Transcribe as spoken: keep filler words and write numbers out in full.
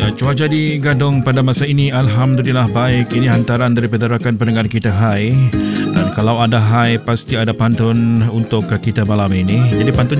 Ya, cuaca di Gadong pada masa ini alhamdulillah baik. Ini hantaran daripada rakan pendengar kita Hai. Dan kalau ada Hai pasti ada pantun untuk kita malam ini. Jadi pantun